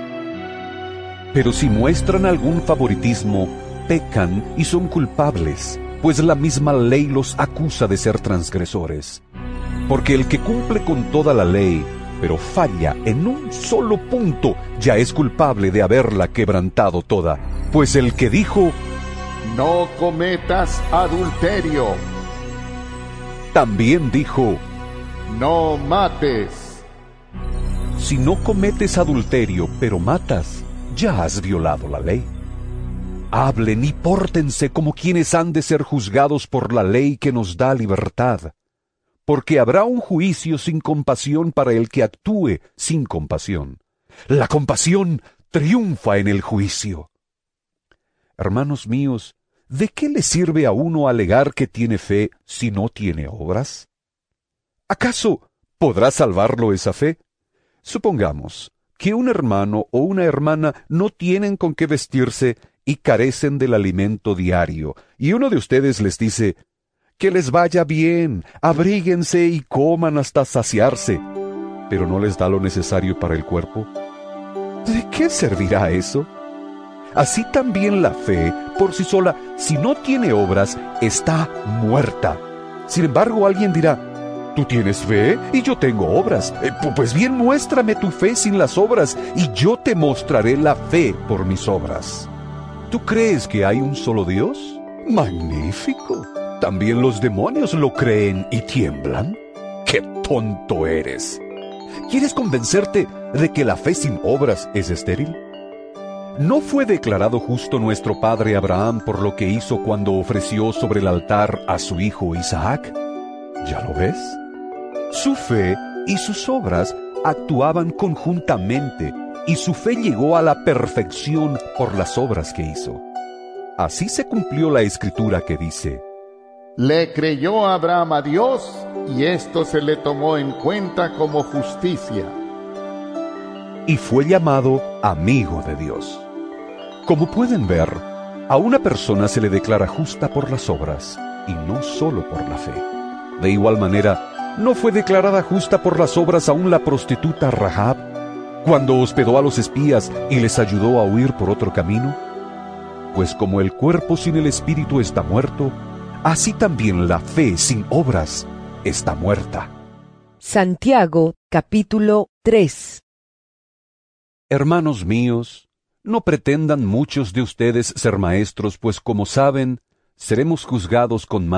Pero si muestran algún favoritismo, pecan y son culpables, pues la misma ley los acusa de ser transgresores. Porque el que cumple con toda la ley, pero falla en un solo punto, ya es culpable de haberla quebrantado toda. Pues el que dijo: no cometas adulterio, también dijo: no mates. Si no cometes adulterio, pero matas, ya has violado la ley. Hablen y pórtense como quienes han de ser juzgados por la ley que nos da libertad, porque habrá un juicio sin compasión para el que actúe sin compasión. La compasión triunfa en el juicio. Hermanos míos, ¿de qué le sirve a uno alegar que tiene fe si no tiene obras? ¿Acaso podrá salvarlo esa fe? Supongamos que un hermano o una hermana no tienen con qué vestirse y carecen del alimento diario, y uno de ustedes les dice: que les vaya bien, abríguense y coman hasta saciarse, pero no les da lo necesario para el cuerpo. ¿De qué servirá eso? Así también la fe, por sí sola, si no tiene obras, está muerta. Sin embargo, alguien dirá: tú tienes fe y yo tengo obras. Eh, pues bien, muéstrame tu fe sin las obras, y yo te mostraré la fe por mis obras. ¿Tú crees que hay un solo Dios? ¡Magnífico! ¿También los demonios lo creen y tiemblan? ¡Qué tonto eres! ¿Quieres convencerte de que la fe sin obras es estéril? ¿No fue declarado justo nuestro padre Abraham por lo que hizo cuando ofreció sobre el altar a su hijo Isaac? ¿Ya lo ves? Su fe y sus obras actuaban conjuntamente, y su fe llegó a la perfección por las obras que hizo. Así se cumplió la escritura que dice: le creyó Abraham a Dios, y esto se le tomó en cuenta como justicia. Y fue llamado amigo de Dios. Como pueden ver, a una persona se le declara justa por las obras, y no solo por la fe. De igual manera, ¿no fue declarada justa por las obras aún la prostituta Rahab, cuando hospedó a los espías y les ayudó a huir por otro camino? Pues como el cuerpo sin el espíritu está muerto, así también la fe sin obras está muerta. Santiago capítulo tres. Hermanos míos, no pretendan muchos de ustedes ser maestros, pues como saben, seremos juzgados con